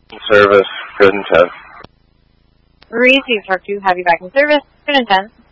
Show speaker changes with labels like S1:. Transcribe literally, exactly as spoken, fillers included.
S1: Service, good and ten.
S2: Marie, you've talked to have you back in service, good and ten.